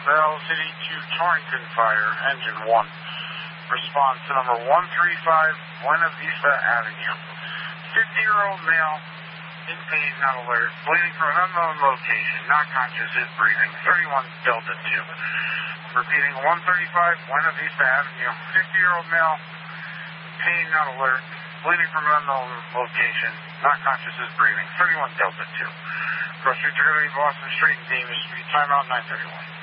Bell City to Torrington Fire, engine 1. Response to number 135, Buena Vista Avenue. 50-year-old male, in pain, not alert, bleeding from an unknown location, not conscious, is breathing. 31 Delta 2. Repeating, 135 Buena Vista Avenue. 50-year-old male, pain, not alert, bleeding from an unknown location, not conscious, is breathing. 31 Delta 2. Cross Street to Boston Street and Davis Street. Timeout 931.